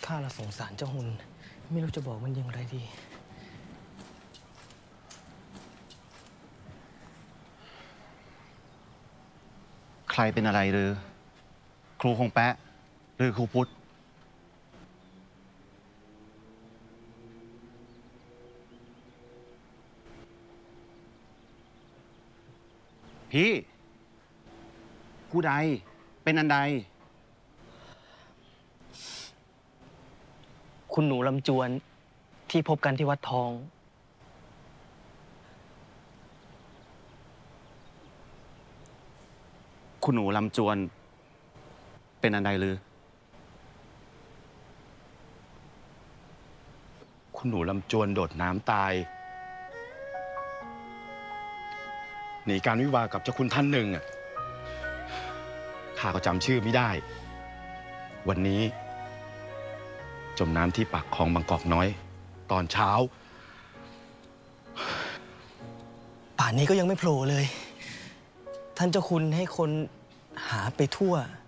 ข้าละสงสารเจ้าหุ่นไม่รู้จะบอกมันอย่างไรดีใครเป็นอะไรหรือครูคงแปะหรือครูพุทธพี่ผู้ใดเป็นอันใดคุณหนูลำจวนที่พบกันที่วัดทองคุณหนูลำจวนเป็นอันใดหรือคุณหนูลำจวนโดดน้ำตายหนีการวิวากับเจ้าคุณท่านหนึ่งข้าก็จำชื่อไม่ได้วันนี้จมน้ำที่ปากคลองบางกอกน้อยตอนเช้าป่านนี้ก็ยังไม่โผล่เลยท่านเจ้าคุณให้คนหาไปทั่ว